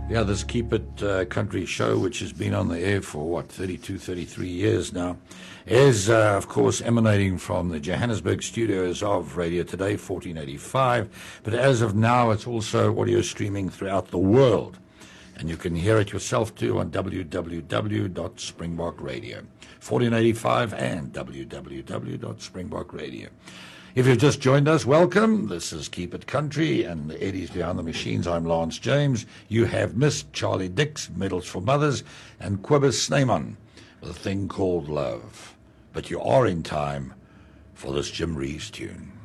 Yeah, this Keep It Country show, which has been on the air for, 32, 33 years now, is, of course, emanating from the Johannesburg studios of Radio Today, 1485. But as of now, it's also audio streaming throughout the world. And you can hear it yourself, too, on www.springbok.radio, 1485 and www.springbok.radio. If you've just joined us, welcome. This is Keep It Country, and the Eddies Behind the Machines. I'm Lance James. You have missed Charlie Dix, Medals for Mothers, and Quibus Snyman with A Thing Called Love. But you are in time for this Jim Reeves tune.